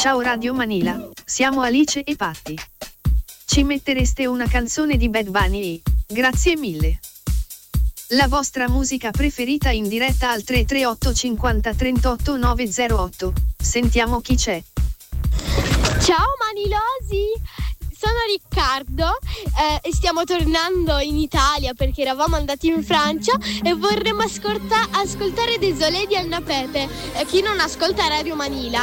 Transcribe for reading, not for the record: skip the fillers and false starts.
Ciao Radio Manila, siamo Alice e Patti. Ci mettereste una canzone di Bad Bunny? Grazie mille. La vostra musica preferita in diretta al 338 50 38 908. Sentiamo chi c'è. Ciao Manilosi, sono Riccardo e stiamo tornando in Italia perché eravamo andati in Francia e vorremmo ascoltare Désolé di Anna Pepe. Chi non ascolta Radio Manila